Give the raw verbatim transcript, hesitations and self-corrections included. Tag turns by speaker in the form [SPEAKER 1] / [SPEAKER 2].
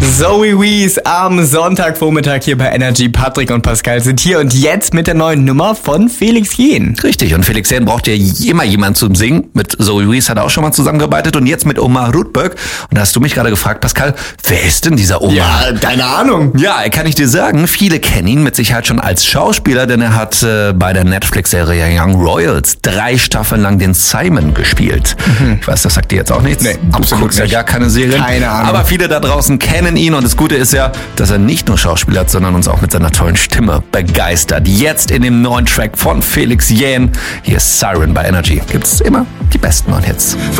[SPEAKER 1] Zoe Wees am Sonntagvormittag hier bei Energy. Patrick und Pascal sind hier und jetzt mit der neuen Nummer von Felix Jähn.
[SPEAKER 2] Richtig, und Felix Jähn braucht ja immer jemanden zum Singen. Mit Zoe Wees hat er auch schon mal zusammengearbeitet und jetzt mit Omar Rudberg. Und da hast du mich gerade gefragt, Pascal, wer ist denn dieser Omar?
[SPEAKER 1] Ja, keine Ahnung.
[SPEAKER 2] Ja, kann ich dir sagen, viele kennen ihn mit Sicherheit schon als Schauspieler, denn er hat äh, bei der Netflix-Serie Young Royals drei Staffeln lang den Simon gespielt. Mhm. Ich weiß, das sagt dir jetzt auch nichts.
[SPEAKER 1] Nee,
[SPEAKER 2] du
[SPEAKER 1] absolut
[SPEAKER 2] guckst
[SPEAKER 1] nicht.
[SPEAKER 2] ja gar keine Serien.
[SPEAKER 1] Keine Ahnung.
[SPEAKER 2] Aber viele da draußen kennen ihn und das Gute ist ja, dass er nicht nur Schauspieler hat, sondern uns auch mit seiner tollen Stimme begeistert. Jetzt in dem neuen Track von Felix Jähn. Hier ist Siren bei Energy. Gibt's immer die besten neuen Hits.